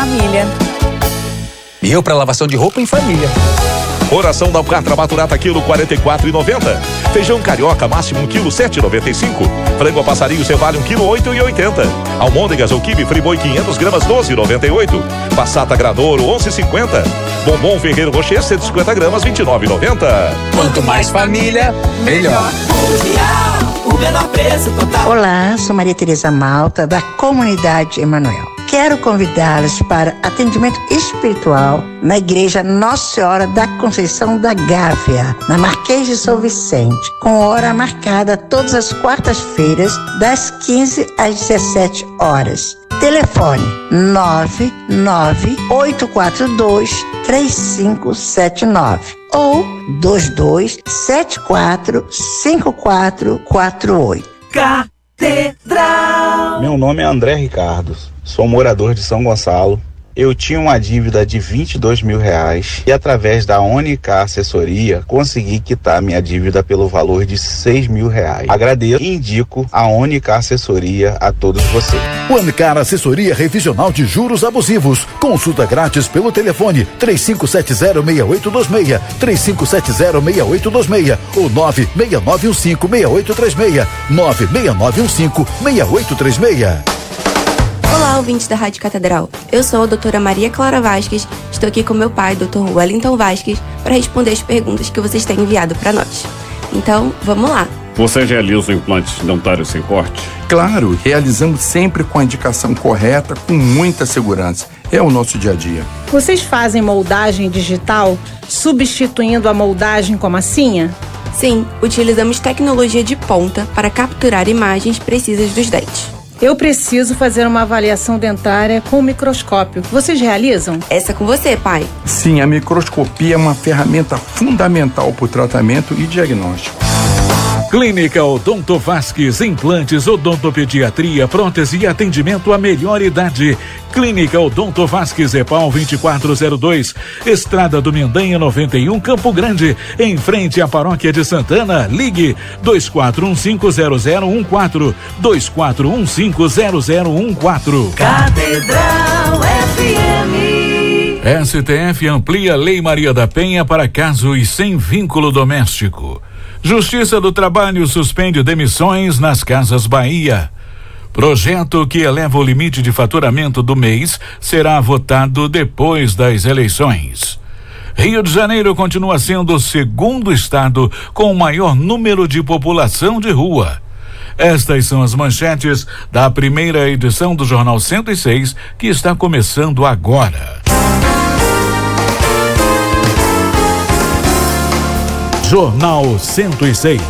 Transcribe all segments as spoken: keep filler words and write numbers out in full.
família. E eu para lavação de roupa em família. Oração da Alcatra Maturata, quilo quarenta e quatro e noventa. Feijão carioca, máximo um quilo sete e noventa e cinco. Frango a passarinho Cevale, um quilo oito e oitenta. Almôndegas ou quibe Friboi quinhentas gramas, doze e noventa e oito. Passata Gradouro, onze e cinquenta. Bombom Ferreiro Rocher, cento e cinquenta gramas, vinte e nove e noventa. Quanto mais família, melhor. O menor preço total. Olá, sou Maria Tereza Malta, da Comunidade Emanuel. Quero convidá-los para atendimento espiritual na Igreja Nossa Senhora da Conceição da Gávea, na Marquês de São Vicente, com hora marcada todas as quartas-feiras, das quinze às dezessete horas. Telefone nove nove oito quatro dois três cinco sete nove ou dois dois sete quatro cinco quatro quatro oito. Catedral. Meu nome é André Ricardo, sou morador de São Gonçalo. Eu tinha uma dívida de vinte e dois mil reais e através da Onicar Assessoria consegui quitar minha dívida pelo valor de seis mil reais. Agradeço e indico a Onicar Assessoria a todos vocês. Onicar Assessoria Revisional de Juros Abusivos. Consulta grátis pelo telefone três cinco sete zero seis oito dois seis, três cinco sete zero seis oito dois seis ou nove seis nove um cinco seis oito três seis, nove seis nove um cinco seis oito três seis. Olá, ouvintes da Rádio Catedral. Eu sou a doutora Maria Clara Vasques, estou aqui com meu pai, doutor Wellington Vasques, para responder as perguntas que vocês têm enviado para nós. Então, vamos lá. Você realiza implantes dentários sem corte? Claro, realizamos sempre com a indicação correta, com muita segurança. É o nosso dia a dia. Vocês fazem moldagem digital, substituindo a moldagem com massinha? Sim, utilizamos tecnologia de ponta para capturar imagens precisas dos dentes. Eu preciso fazer uma avaliação dentária com microscópio. Vocês realizam? Essa é com você, pai. Sim, a microscopia é uma ferramenta fundamental para o tratamento e diagnóstico. Clínica Odonto Vasques, implantes, odontopediatria, prótese e atendimento à melhor idade. Clínica Odonto Vasques, EPAL vinte e quatro zero dois, Estrada do Mendanha noventa e um, Campo Grande, em frente à Paróquia de Santana. Ligue dois quatro um cinco zero zero um quatro, dois quatro um cinco zero zero um quatro. Catedral F M. S T F amplia Lei Maria da Penha para casos sem vínculo doméstico. Justiça do Trabalho suspende demissões nas Casas Bahia. Projeto que eleva o limite de faturamento do mês será votado depois das eleições. Rio de Janeiro continua sendo o segundo estado com o maior número de população de rua. Estas são as manchetes da primeira edição do Jornal cento e seis, que está começando agora. Jornal cento e seis.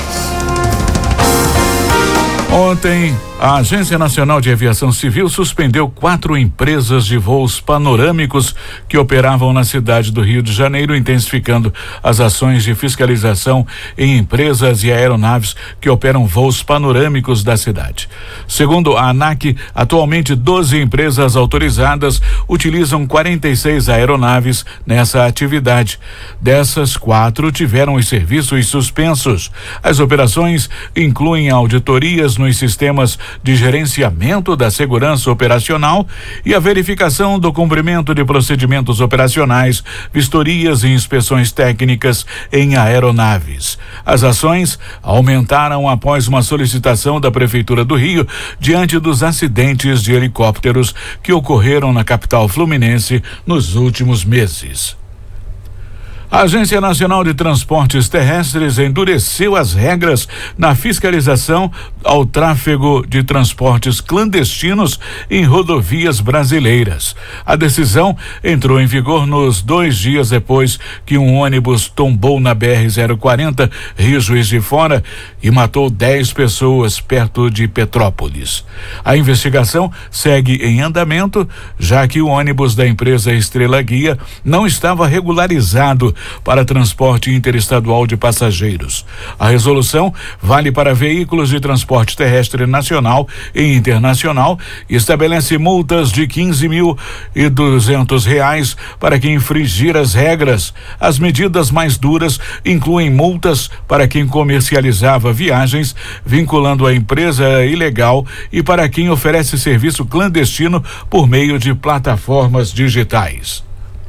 Ontem, a Agência Nacional de Aviação Civil suspendeu quatro empresas de voos panorâmicos que operavam na cidade do Rio de Janeiro, intensificando as ações de fiscalização em empresas e aeronaves que operam voos panorâmicos da cidade. Segundo a ANAC, atualmente doze empresas autorizadas utilizam quarenta e seis aeronaves nessa atividade. Dessas, quatro tiveram os serviços suspensos. As operações incluem auditorias nos sistemas de gerenciamento da segurança operacional e a verificação do cumprimento de procedimentos operacionais, vistorias e inspeções técnicas em aeronaves. As ações aumentaram após uma solicitação da Prefeitura do Rio diante dos acidentes de helicópteros que ocorreram na capital fluminense nos últimos meses. A Agência Nacional de Transportes Terrestres endureceu as regras na fiscalização ao tráfego de transportes clandestinos em rodovias brasileiras. A decisão entrou em vigor nos dois dias depois que um ônibus tombou na B R zero quarenta, Rio Juiz de Fora, e matou dez pessoas perto de Petrópolis. A investigação segue em andamento, já que o ônibus da empresa Estrela Guia não estava regularizado para transporte interestadual de passageiros. A resolução vale para veículos de transporte terrestre nacional e internacional e estabelece multas de quinze mil e duzentos reais para quem infringir as regras. As medidas mais duras incluem multas para quem comercializava viagens, vinculando a empresa ilegal, e para quem oferece serviço clandestino por meio de plataformas digitais.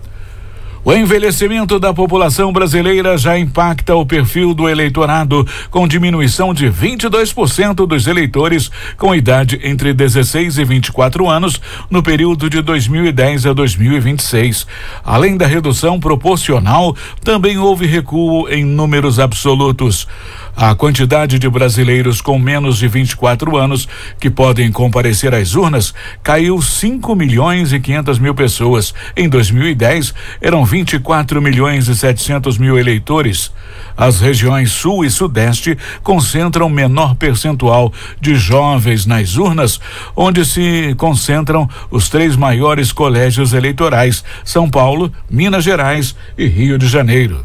O envelhecimento da população brasileira já impacta o perfil do eleitorado, com diminuição de vinte e dois por cento dos eleitores com idade entre dezesseis e vinte e quatro anos no período de dois mil e dez a dois mil e vinte e seis. Além da redução proporcional, também houve recuo em números absolutos. A quantidade de brasileiros com menos de vinte e quatro anos que podem comparecer às urnas caiu cinco milhões e quinhentas mil pessoas. Em dois mil e dez, eram vinte e quatro milhões e setecentos mil eleitores. As regiões Sul e Sudeste concentram menor percentual de jovens nas urnas, onde se concentram os três maiores colégios eleitorais: São Paulo, Minas Gerais e Rio de Janeiro.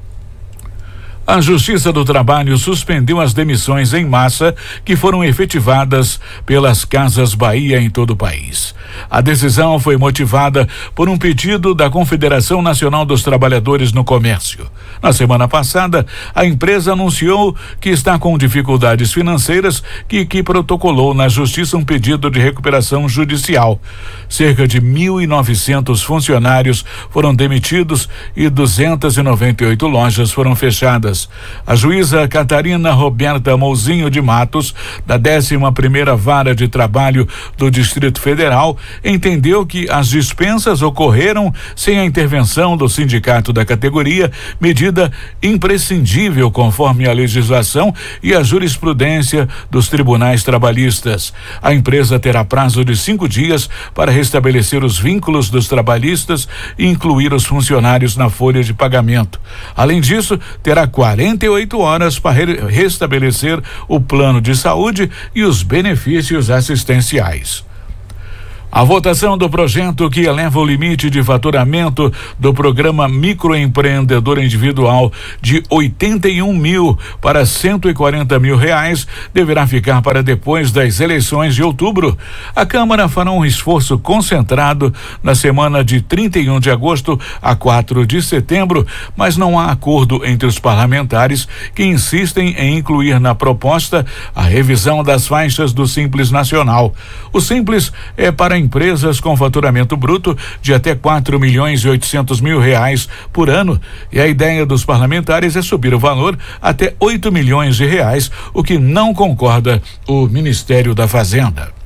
A Justiça do Trabalho suspendeu as demissões em massa que foram efetivadas pelas Casas Bahia em todo o país. A decisão foi motivada por um pedido da Confederação Nacional dos Trabalhadores no Comércio. Na semana passada, a empresa anunciou que está com dificuldades financeiras e que protocolou na Justiça um pedido de recuperação judicial. Cerca de mil e novecentos funcionários foram demitidos e duzentas e noventa e oito lojas foram fechadas. A juíza Catarina Roberta Mouzinho de Matos, da décima primeira Vara de Trabalho do Distrito Federal, entendeu que as dispensas ocorreram sem a intervenção do sindicato da categoria, medida imprescindível conforme a legislação e a jurisprudência dos tribunais trabalhistas. A empresa terá prazo de cinco dias para restabelecer os vínculos dos trabalhistas e incluir os funcionários na folha de pagamento. Além disso, terá quarenta e oito horas para re- restabelecer o plano de saúde e os benefícios assistenciais. A votação do projeto que eleva o limite de faturamento do programa Microempreendedor Individual de oitenta e um mil para cento e quarenta mil reais deverá ficar para depois das eleições de outubro. A Câmara fará um esforço concentrado na semana de trinta e um de agosto a quatro de setembro, mas não há acordo entre os parlamentares que insistem em incluir na proposta a revisão das faixas do Simples Nacional. O Simples é para empresas com faturamento bruto de até quatro milhões e oitocentos mil reais por ano, e a ideia dos parlamentares é subir o valor até oito milhões de reais, o que não concorda o Ministério da Fazenda.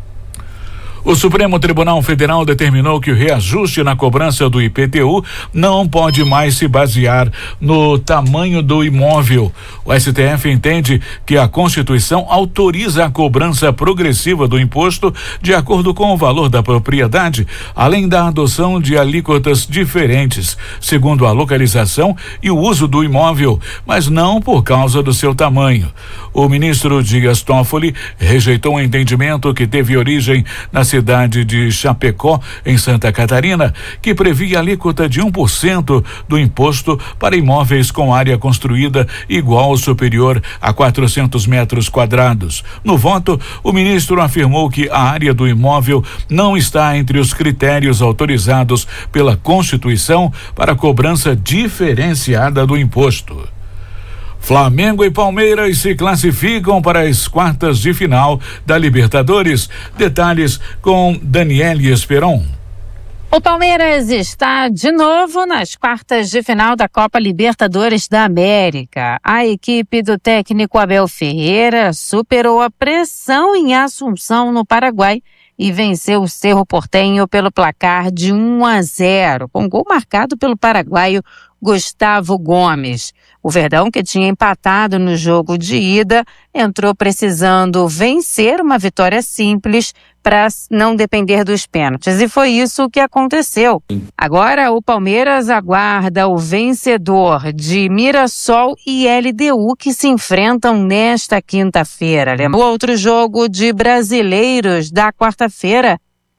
O Supremo Tribunal Federal determinou que o reajuste na cobrança do I P T U não pode mais se basear no tamanho do imóvel. O S T F entende que a Constituição autoriza a cobrança progressiva do imposto de acordo com o valor da propriedade, além da adoção de alíquotas diferentes, segundo a localização e o uso do imóvel, mas não por causa do seu tamanho. O ministro Dias Toffoli rejeitou um entendimento que teve origem na cidade de Chapecó, em Santa Catarina, que previa alíquota de um por cento do imposto para imóveis com área construída igual ou superior a quatrocentos metros quadrados. No voto, o ministro afirmou que a área do imóvel não está entre os critérios autorizados pela Constituição para cobrança diferenciada do imposto. Flamengo e Palmeiras se classificam para as quartas de final da Libertadores. Detalhes com Daniele Esperon. O Palmeiras está de novo nas quartas de final da Copa Libertadores da América. A equipe do técnico Abel Ferreira superou a pressão em Assunção, no Paraguai, e venceu o Cerro Porteño pelo placar de um a zero, com gol marcado pelo paraguaio Gustavo Gomes. O Verdão, que tinha empatado no jogo de ida, entrou precisando vencer uma vitória simples para não depender dos pênaltis. E foi isso que aconteceu. Agora o Palmeiras aguarda o vencedor de Mirassol e L D U, que se enfrentam nesta quinta-feira. O outro jogo de brasileiros da quarta-feira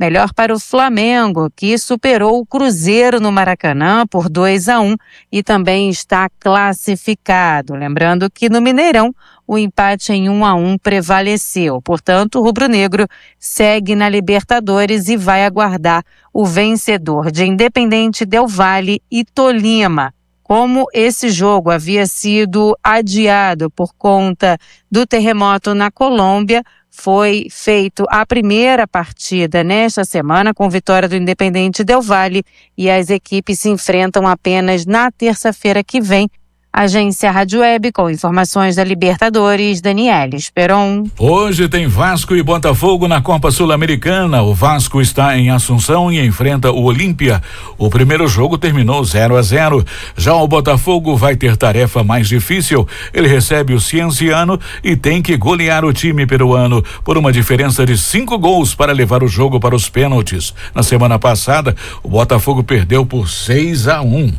melhor para o Flamengo, que superou o Cruzeiro no Maracanã por dois a um e também está classificado. Lembrando que no Mineirão o empate em um a um prevaleceu. Portanto, o rubro-negro segue na Libertadores e vai aguardar o vencedor de Independente Del Valle e Tolima. Como esse jogo havia sido adiado por conta do terremoto na Colômbia, foi feito a primeira partida nesta semana com vitória do Independente Del Valle e as equipes se enfrentam apenas na terça-feira que vem. Agência Rádio Web com informações da Libertadores, Daniela Esperon. Hoje tem Vasco e Botafogo na Copa Sul-Americana. O Vasco está em Assunção e enfrenta o Olímpia. O primeiro jogo terminou zero a zero. Já o Botafogo vai ter tarefa mais difícil. Ele recebe o Cienciano e tem que golear o time peruano por uma diferença de cinco gols para levar o jogo para os pênaltis. Na semana passada, o Botafogo perdeu por seis a um.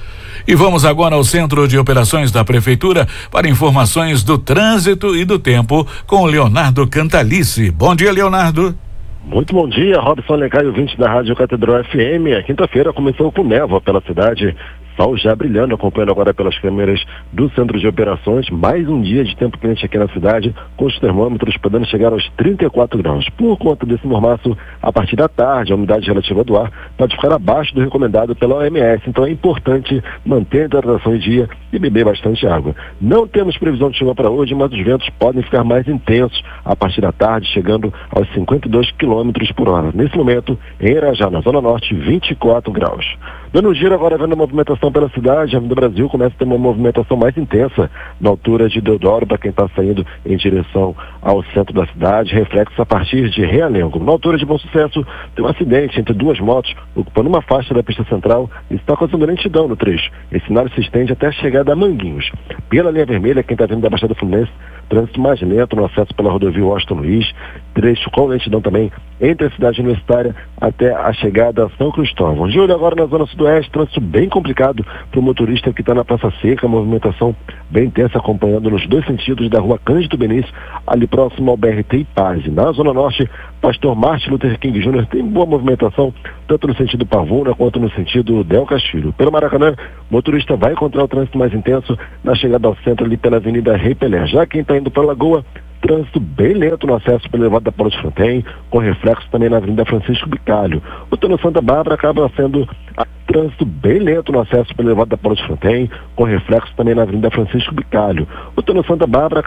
E vamos agora ao Centro de Operações da Prefeitura para informações do trânsito e do tempo com o Leonardo Cantalice. Bom dia, Leonardo. Muito bom dia, Robson Lecaio, ouvinte da Rádio Catedral F M. A quinta-feira começou com névoa pela cidade. Sol já brilhando, acompanhando agora pelas câmeras do Centro de Operações. Mais um dia de tempo quente aqui na cidade, com os termômetros podendo chegar aos trinta e quatro graus. Por conta desse mormaço, a partir da tarde, a umidade relativa do ar pode ficar abaixo do recomendado pela O M S. Então é importante manter a hidratação em dia e beber bastante água. Não temos previsão de chuva para hoje, mas os ventos podem ficar mais intensos a partir da tarde, chegando aos cinquenta e dois quilômetros por hora. Nesse momento, em Irajá, na Zona Norte, vinte e quatro graus. Dando um giro agora, vendo a movimentação pela cidade, a Avenida Brasil começa a ter uma movimentação mais intensa na altura de Deodoro, para quem está saindo em direção ao centro da cidade, reflexo a partir de Realengo. Na altura de Bom Sucesso, tem um acidente entre duas motos ocupando uma faixa da pista central e está causando lentidão no trecho. Esse cenário se estende até a chegada a Manguinhos. Pela linha vermelha, quem está vindo da Baixada Fluminense, trânsito mais lento no acesso pela rodovia Washington Luiz, trecho com lentidão também entre a cidade universitária até a chegada a São Cristóvão. De olho agora na zona sudoeste, trânsito bem complicado para o motorista que está na Praça Seca, movimentação bem intensa acompanhando nos dois sentidos da rua Cândido Benício, ali próximo ao B R T Ipaz. Na zona norte, Pastor Martin Luther King Júnior tem boa movimentação, tanto no sentido Pavuna quanto no sentido Del Castilho. Pelo Maracanã, o motorista vai encontrar o trânsito mais intenso na chegada ao centro ali pela Avenida Rei Pelé. Já quem está indo para a Lagoa, trânsito bem lento no acesso pelo elevado da Paulo de Fronten, com reflexo também na Avenida Francisco Bicalho. O túnel Santa Bárbara acaba sendo a, trânsito bem lento no acesso pelo elevado da Paulo de Fronten, com reflexo também na Avenida Francisco Bicalho. O túnel Santa Bárbara